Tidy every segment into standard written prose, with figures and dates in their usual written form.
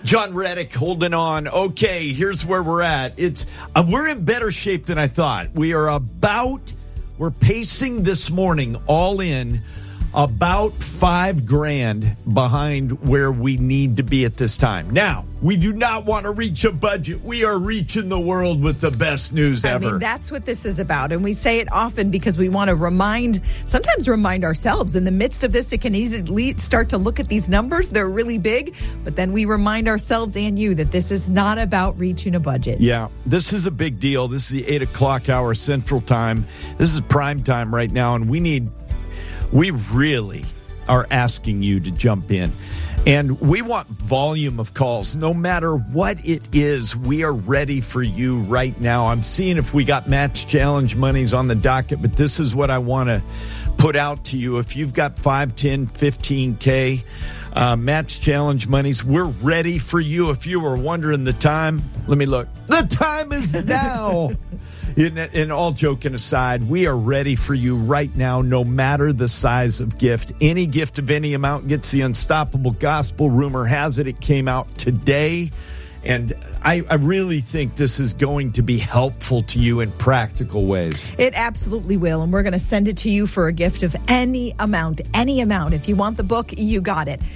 John Reddick holding on. Okay, here's where we're at. We're in better shape than I thought. We're pacing this morning all in about $5,000 behind where we need to be at this time. Now, we do not want to reach a budget. We are reaching the world with the best news ever. I mean, that's what this is about. And we say it often because we want to sometimes remind ourselves in the midst of this. It can easily start to look at these numbers. They're really big. But then we remind ourselves and you that this is not about reaching a budget. Yeah, this is a big deal. This is the 8 o'clock hour Central Time. This is prime time right now. And we really are asking you to jump in. And we want volume of calls. No matter what it is, we are ready for you right now. I'm seeing if we got match challenge monies on the docket, but this is what I want to put out to you. If you've got 5, 10, 15K match challenge monies, we're ready for you. If you were wondering the time, let me look. The time is now. And all joking aside, we are ready for you right now, no matter the size of gift. Any gift of any amount gets the Unstoppable Gospel. Rumor has it came out today. And I really think this is going to be helpful to you in practical ways. It absolutely will. And we're going to send it to you for a gift of any amount. Any amount. If you want the book, you got it.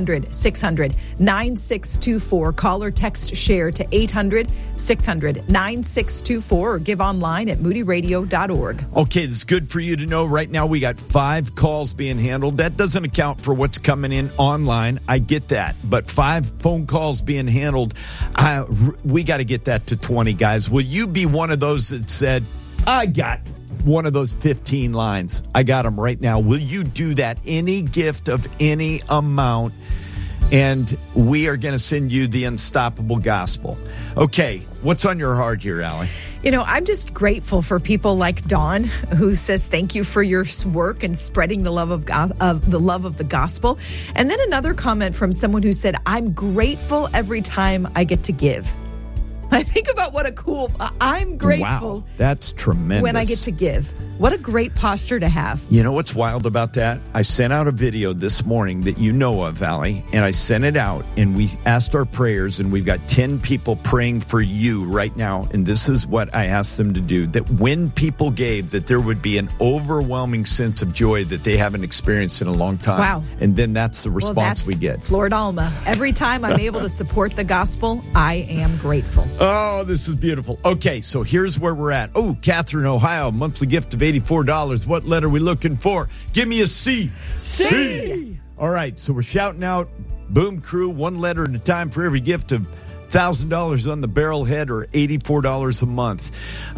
800-600-9624. Call or text SHARE to 800-600-9624 or give online at moodyradio.org. Okay, this is good for you to know. Right now we got 5 calls being handled. That doesn't account for what's coming in online. I get that. But 5 phone calls being handled. We got to get that to 20, guys. Will you be one of those that said, I got one of those 15 lines? I got them right now. Will you do that? Any gift of any amount. And we are going to send you the Unstoppable Gospel. Okay, what's on your heart here, Allie? You know, I'm just grateful for people like Dawn, who says thank you for your work and spreading the love of the gospel. And then another comment from someone who said, I'm grateful every time I get to give. I think about I'm grateful. Wow, that's tremendous. When I get to give. What a great posture to have. You know what's wild about that? I sent out a video this morning that you know of, Allie, and I sent it out, and we asked our prayers, and we've got 10 people praying for you right now, and this is what I asked them to do, that when people gave, that there would be an overwhelming sense of joy that they haven't experienced in a long time. Wow. And then that's the response we get. Florida Alma. Every time I'm able to support the gospel, I am grateful. Oh, this is beautiful. Okay, so here's where we're at. Oh, Catherine, Ohio, monthly gift of $84. What letter are we looking for? Give me a C. C. All right, so we're shouting out Boom Crew, one letter at a time for every gift of $1,000 on the barrelhead or $84 a month.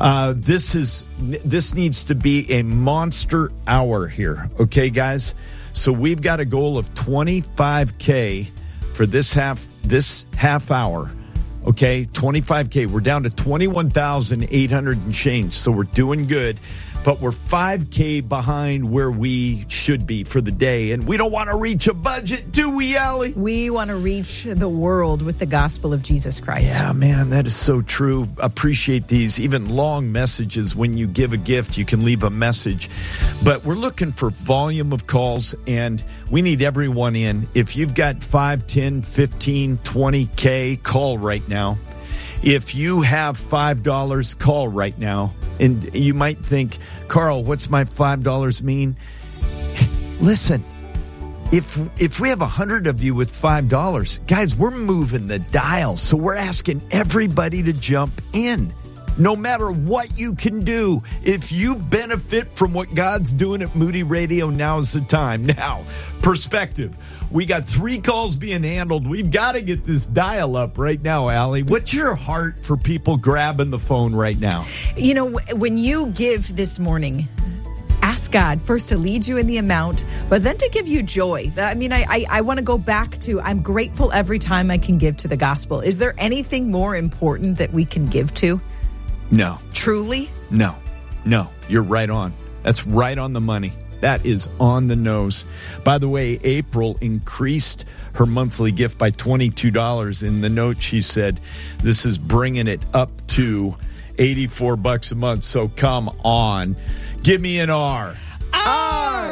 This needs to be a monster hour here. Okay, guys? So we've got a goal of $25K for this half hour. Okay, $25K. We're down to $21,800 and change, so we're doing good. But we're $5K behind where we should be for the day. And we don't want to reach a budget, do we, Allie? We want to reach the world with the gospel of Jesus Christ. Yeah, man, that is so true. Appreciate these, even long messages. When you give a gift, you can leave a message. But we're looking for volume of calls, and we need everyone in. If you've got 5, 10, 15, 20K, call right now. If you have $5, call right now. And you might think, Carl, what's my $5 mean? Listen, if we have 100 of you with $5, guys, we're moving the dial. So we're asking everybody to jump in. No matter what you can do, if you benefit from what God's doing at Moody Radio, now's the time. Now, perspective. We got 3 calls being handled. We've got to get this dial up right now, Allie. What's your heart for people grabbing the phone right now? You know, when you give this morning, ask God first to lead you in the amount, but then to give you joy. I mean, I want to go back to, I'm grateful every time I can give to the gospel. Is there anything more important that we can give to? No. Truly? No. You're right on. That's right on the money. That is on the nose. By the way, April increased her monthly gift by $22. In the note, she said, this is bringing it up to $84 a month. So come on. Give me an R. R.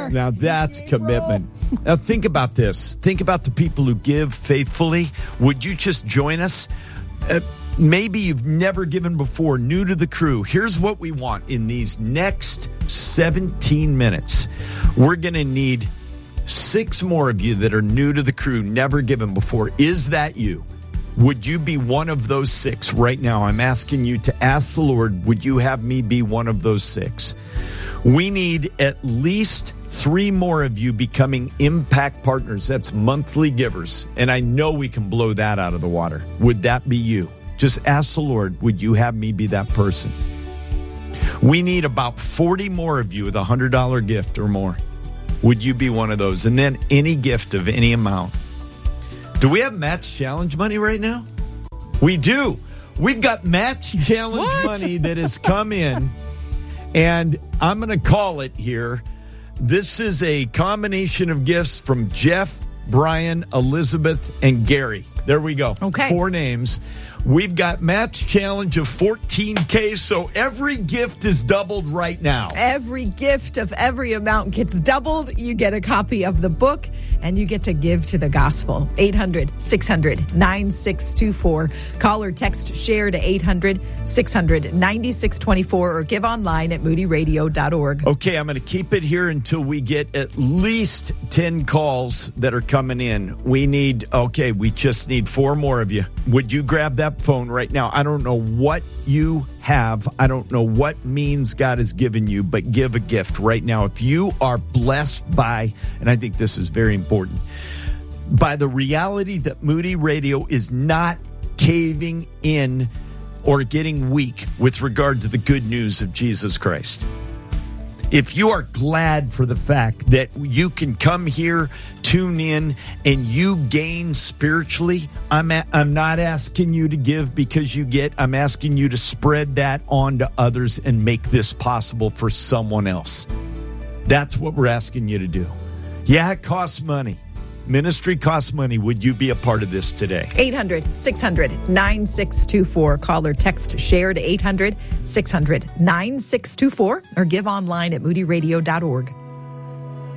more. Now that's commitment. Now think about this. Think about the people who give faithfully. Would you just join us? Maybe you've never given before, new to the crew. Here's what we want in these next 17 minutes. We're going to need 6 more of you that are new to the crew, never given before. Is that you? Would you be one of those 6 right now? I'm asking you to ask the Lord, would you have me be one of those 6? We need at least 3 more of you becoming impact partners. That's monthly givers. And I know we can blow that out of the water. Would that be you? Just ask the Lord, would you have me be that person? We need about 40 more of you with a $100 gift or more. Would you be one of those? And then any gift of any amount. Do we have Match Challenge money right now? We do. We've got Match Challenge money that has come in. And I'm going to call it here. This is a combination of gifts from Jeff, Brian, Elizabeth, and Gary. There we go. Okay. 4 names. We've got Match Challenge of $14K, so every gift is doubled right now. Every gift of every amount gets doubled. You get a copy of the book, and you get to give to the gospel. 800-600-9624. Call or text SHARE to 800-600-9624 or give online at moodyradio.org. Okay, I'm going to keep it here until we get at least 10 calls that are coming in. We just need 4 more of you. Would you grab that phone right now? I don't know what you have. I don't know what means God has given you, but give a gift right now. If you are blessed by, and I think this is very important, by the reality that Moody Radio is not caving in or getting weak with regard to the good news of Jesus Christ. If you are glad for the fact that you can come here, tune in, and you gain spiritually, I'm not asking you to give because you get. I'm asking you to spread that on to others and make this possible for someone else. That's what we're asking you to do. Yeah, it costs money. Ministry costs money. Would you be a part of this today? 800-600-9624. Call or text SHARE to 800-600-9624 or give online at moodyradio.org.